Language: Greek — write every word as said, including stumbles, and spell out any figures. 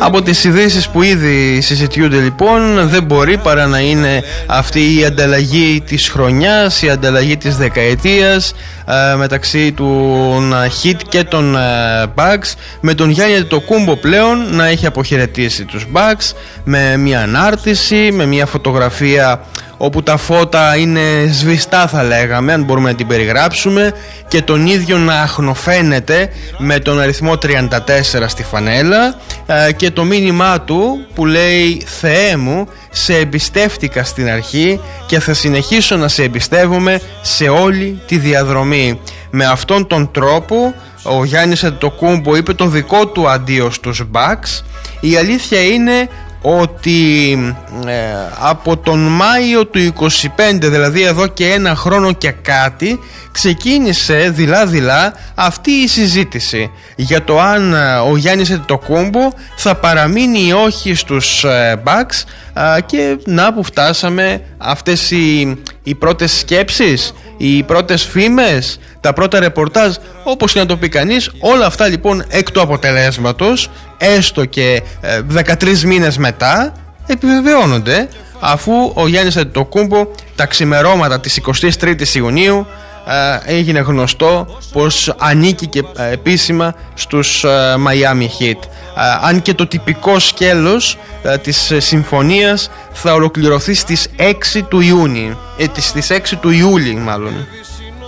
Από τις ειδήσεις που ήδη συζητιούνται λοιπόν, δεν μπορεί παρά να είναι αυτή η ανταλλαγή της χρονιάς, η ανταλλαγή της δεκαετίας ε, μεταξύ των Heat και των ε, Bucks, με τον Γιάννη Αντετοκούνμπο πλέον να έχει αποχαιρετήσει τους Bucks με μια ανάρτηση, με μια φωτογραφία όπου τα φώτα είναι σβηστά, θα λέγαμε, αν μπορούμε να την περιγράψουμε, και τον ίδιο να αχνοφαίνεται με τον αριθμό τριάντα τέσσερα στη φανέλα ε, και το μήνυμά του που λέει «Θεέ μου, σε εμπιστεύτηκα στην αρχή και θα συνεχίσω να σε εμπιστεύομαι σε όλη τη διαδρομή». Με αυτόν τον τρόπο ο Γιάννης Αντετοκούνμπο είπε το δικό του αντίο στους Bucks. Η αλήθεια είναι ότι ε, από τον Μάιο του είκοσι πέντε, δηλαδή εδώ και ένα χρόνο και κάτι, ξεκίνησε δειλά-δειλά αυτή η συζήτηση για το αν ε, ο Γιάννης Αντετοκούνμπο θα παραμείνει ή όχι στους ε, Bucks, ε, και να που φτάσαμε αυτές οι, οι πρώτες σκέψεις, οι πρώτες φήμες, τα πρώτα ρεπορτάζ, όπως και να το πει κανείς. Όλα αυτά λοιπόν εκ του αποτελέσματος, έστω και ε, δεκατρείς μήνες μετά, επιβεβαιώνονται, αφού ο Γιάννης Αντετοκούνμπο τα ξημερώματα της εικοστής τρίτης Ιουνίου ε, έγινε γνωστό πως ανήκει και ε, επίσημα στους ε, Miami Heat. Ε, αν και το τυπικό σκέλος ε, της ε, συμφωνίας θα ολοκληρωθεί στις έξι του Ιούνιου, ε, στις έξι του Ιούλη μάλλον.